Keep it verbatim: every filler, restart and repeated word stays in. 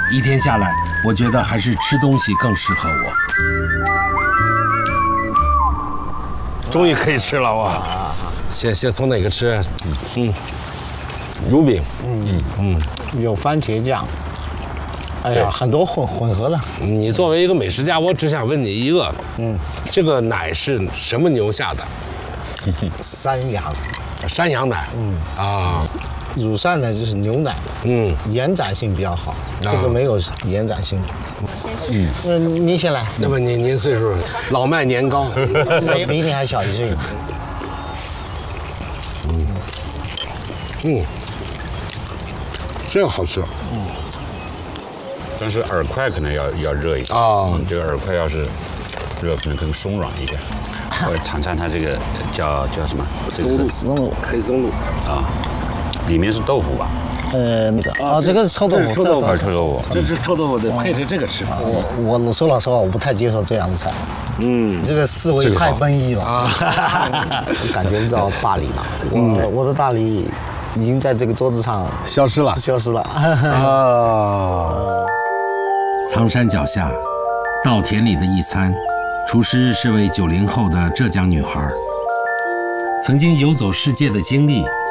一天下来，我觉得还是吃东西更适合我。终于可以吃了哇！先先从哪个吃？嗯，乳饼。 嗯嗯，有番茄酱。哎呀，很多混混合的。 你作为一个美食家，我只想问你一个，嗯，这个奶是什么牛下的？ 山羊。 山羊奶。嗯啊。 乳扇呢就是牛奶，嗯，延展性比较好，这个没有延展性。嗯，那您先来。 那么您您岁数老迈年高， 比你还小一岁嘛。 嗯嗯，这个好吃。嗯， 但是饵块可能要要热一些啊、嗯，这个饵块要是热，可能更松软一些。我尝尝它这个叫叫什么？ 松露，松露，黑松露啊。 里面是豆腐吧？ 呃，那个啊，这个是臭豆腐， 臭豆腐，臭豆腐， 这是臭豆腐得配着这个吃。 我我说老实话，我不太接受这样的菜。嗯，这个思维太奔逸了啊，感觉到大理了。我我的大理已经在这个桌子上消失了， 消失了。 啊！苍山脚下，稻田里的一餐，厨师是位九零后的浙江女孩，曾经游走世界的经历。